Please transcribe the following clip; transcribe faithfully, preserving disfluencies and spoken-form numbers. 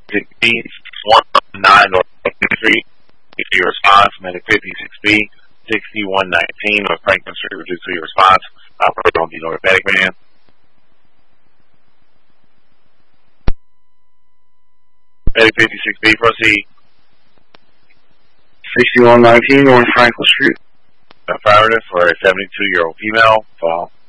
one nine North Franklin Street. If your response, Medic fifty-six B, sixty-one nineteen North Franklin Street. Reduce your response. Operator on the North Medic Man. Medic fifty-six B, proceed. sixty-one nineteen North Franklin Street. Affirmative for a seventy-two-year-old female. Fall.